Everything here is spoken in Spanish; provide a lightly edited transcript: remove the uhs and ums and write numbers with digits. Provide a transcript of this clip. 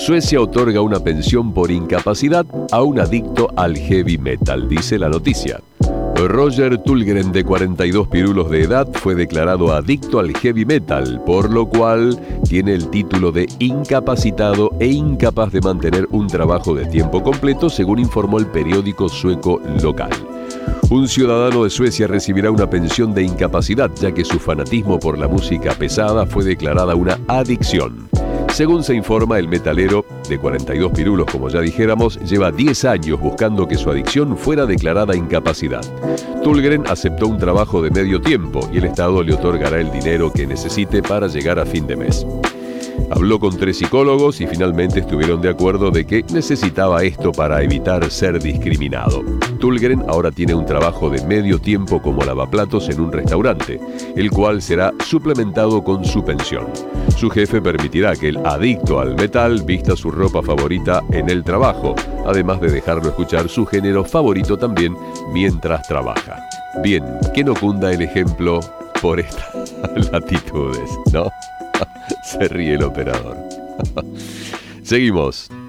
Suecia otorga una pensión por incapacidad a un adicto al heavy metal, dice la noticia. Roger Tullgren, de 42 pirulos de edad, fue declarado adicto al heavy metal, por lo cual tiene el título de incapacitado e incapaz de mantener un trabajo de tiempo completo, según informó el periódico sueco local. Un ciudadano de Suecia recibirá una pensión de incapacidad, ya que su fanatismo por la música pesada fue declarada una adicción. Según se informa, el metalero, de 42 pirulos como ya dijéramos, lleva 10 años buscando que su adicción fuera declarada incapacidad. Tullgren aceptó un trabajo de medio tiempo y el Estado le otorgará el dinero que necesite para llegar a fin de mes. Habló con 3 psicólogos y finalmente estuvieron de acuerdo de que necesitaba esto para evitar ser discriminado. Tullgren ahora tiene un trabajo de medio tiempo como lavaplatos en un restaurante, el cual será suplementado con su pensión. Su jefe permitirá que el adicto al metal vista su ropa favorita en el trabajo, además de dejarlo escuchar su género favorito también mientras trabaja. Bien, que no cunda el ejemplo por estas latitudes, ¿no? Se ríe el operador. Seguimos.